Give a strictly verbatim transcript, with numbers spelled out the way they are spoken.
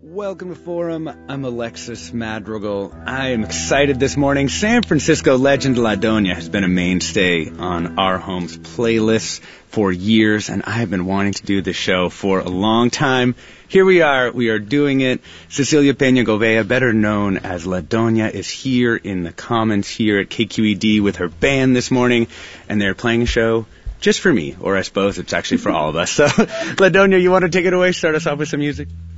Welcome to Forum. I'm Alexis Madrigal. I am excited this morning. San Francisco legend La Doña has been a mainstay on our home's playlists for years, and I've been wanting to do this show for a long time. Here we are. We are doing it. Cecilia Peña Govea, better known as La Doña, is here in the Commons here at K Q E D with her band this morning, and they're playing a show just for me, or I suppose it's actually for all of us. So, La Doña, you want to take it away? Start us off with some music?